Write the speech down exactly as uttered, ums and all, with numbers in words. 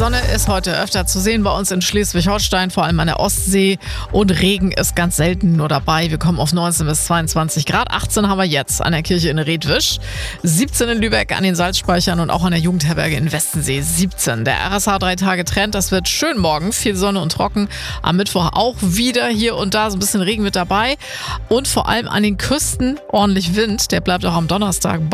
Sonne ist heute öfter zu sehen bei uns in Schleswig-Holstein, vor allem an der Ostsee. Und Regen ist ganz selten nur dabei. Wir kommen auf neunzehn bis zweiundzwanzig Grad. achtzehn haben wir jetzt an der Kirche in Redwisch, siebzehn in Lübeck an den Salzspeichern und auch an der Jugendherberge in Westensee siebzehn. Der R S H drei Tage Trend, das wird schön morgen, viel Sonne und trocken. Am Mittwoch auch wieder hier und da so ein bisschen Regen mit dabei. Und vor allem an den Küsten ordentlich Wind. Der bleibt auch am Donnerstag bei